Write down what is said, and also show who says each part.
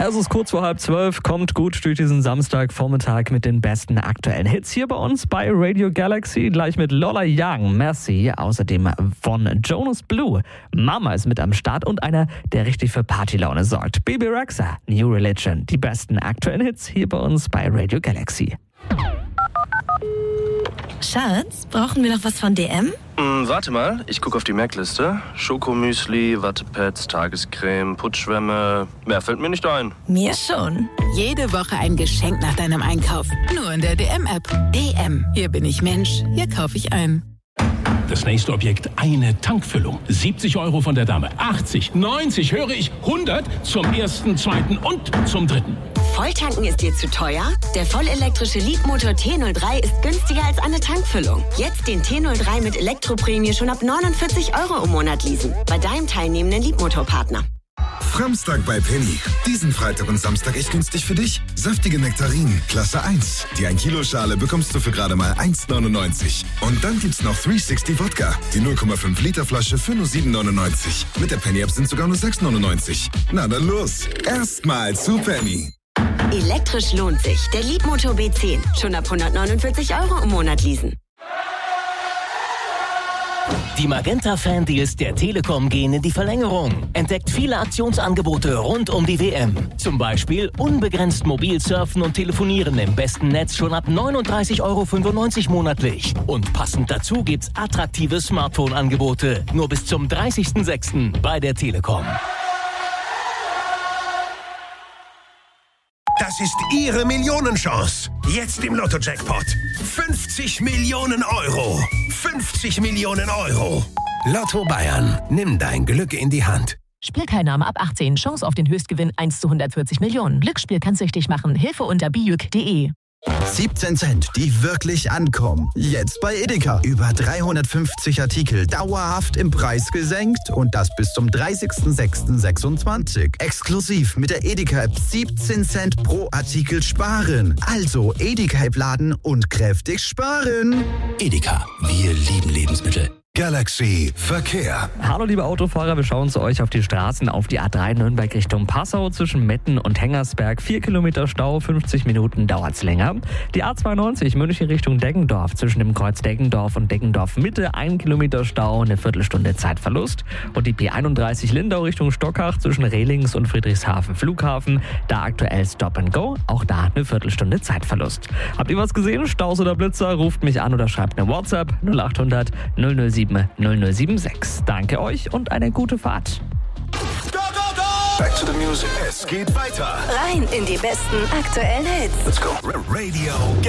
Speaker 1: Es ist kurz vor 11:30, kommt gut durch diesen Samstagvormittag mit den besten aktuellen Hits hier bei uns bei Radio Galaxy. Gleich mit Lola Young, Merci, außerdem von Jonas Blue. Mama ist mit am Start und einer, der richtig für Partylaune sorgt. Bebe Rexha, New Religion. Die besten aktuellen Hits hier bei uns bei Radio Galaxy.
Speaker 2: Schatz, brauchen wir noch was von DM?
Speaker 3: Warte mal, ich gucke auf die Merkliste. Schokomüsli, Wattepads, Tagescreme, Putzschwämme. Mehr fällt mir nicht ein.
Speaker 2: Mir schon.
Speaker 4: Jede Woche ein Geschenk nach deinem Einkauf. Nur in der DM-App. DM. Hier bin ich Mensch. Hier kaufe ich ein.
Speaker 5: Das nächste Objekt, eine Tankfüllung. 70 € von der Dame. 80, 90, höre ich, 100 zum ersten, zweiten und zum dritten.
Speaker 6: Volltanken ist dir zu teuer? Der vollelektrische Leapmotor T03 ist günstiger als eine Tankfüllung. Jetzt den T03 mit Elektroprämie schon ab 49 € im Monat leasen. Bei deinem teilnehmenden Leapmotor-Partner.
Speaker 7: Framstag bei Penny. Diesen Freitag und Samstag echt günstig für dich. Saftige Nektarinen, Klasse 1. Die 1 Kilo Schale bekommst du für gerade mal 1,99. Und dann gibt's noch 360 Wodka. Die 0,5 Liter Flasche für nur 7,99. Mit der Penny-App sind sogar nur 6,99. Na dann los. Erstmal zu Penny.
Speaker 6: Elektrisch lohnt sich. Der Leapmotor B10. Schon ab 149 € im Monat leasen.
Speaker 8: Die Magenta-Fan-Deals der Telekom gehen in die Verlängerung. Entdeckt viele Aktionsangebote rund um die WM. Zum Beispiel unbegrenzt mobil surfen und telefonieren im besten Netz schon ab 39,95 € monatlich. Und passend dazu gibt's attraktive Smartphone-Angebote. Nur bis zum 30.06. bei der Telekom.
Speaker 9: Das ist Ihre Millionenchance. Jetzt im Lotto-Jackpot. 50 Millionen €. 50 Millionen €. Lotto Bayern. Nimm dein Glück in die Hand.
Speaker 10: Spielteilnahme ab 18. Chance auf den Höchstgewinn 1:140 Millionen. Glücksspiel kann süchtig machen. Hilfe unter bijuk.de.
Speaker 11: 17 Cent, die wirklich ankommen. Jetzt bei Edeka. Über 350 Artikel dauerhaft im Preis gesenkt und das bis zum 30.06.26. Exklusiv mit der Edeka-App 17 Cent pro Artikel sparen. Also Edeka-App laden und kräftig sparen.
Speaker 9: Edeka, wir lieben Lebensmittel. Galaxy Verkehr.
Speaker 1: Hallo liebe Autofahrer, wir schauen zu euch auf die Straßen auf die A3 Nürnberg Richtung Passau zwischen Metten und Hengersberg. 4 Kilometer Stau, 50 Minuten dauert's länger. Die A92 München Richtung Deggendorf zwischen dem Kreuz Deggendorf und Deggendorf Mitte 1 Kilometer Stau, eine Viertelstunde Zeitverlust. Und die B31 Lindau Richtung Stockach zwischen Rehlings und Friedrichshafen Flughafen, da aktuell Stop and Go, auch da eine Viertelstunde Zeitverlust. Habt ihr was gesehen? Staus oder Blitzer? Ruft mich an oder schreibt eine WhatsApp 0800 007 0076. Danke euch und eine gute Fahrt.
Speaker 9: Go, go, go! Back to the music. Es geht weiter.
Speaker 2: Rein in die besten aktuellen Hits.
Speaker 9: Let's go. Radio